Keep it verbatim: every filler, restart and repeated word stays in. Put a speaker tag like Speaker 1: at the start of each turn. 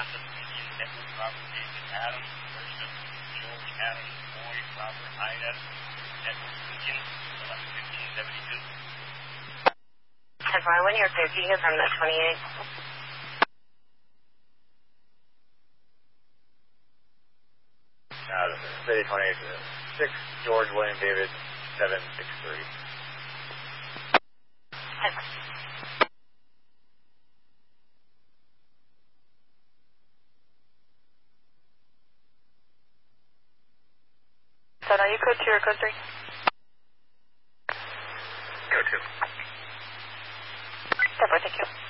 Speaker 1: Thomas, Indian, Edward, Robert, David, Adam, Worship, George, Adam, Boy, Robert, Ida, Edward, Lincoln, fifteen seventy-two.
Speaker 2: ten five one, you're clear. Can you confirm that twenty-eight?
Speaker 1: Uh, City twenty-eight, six, George, William, David, seven six three.
Speaker 2: So now you code two or code three?
Speaker 1: Go two.
Speaker 2: Step four, thank you.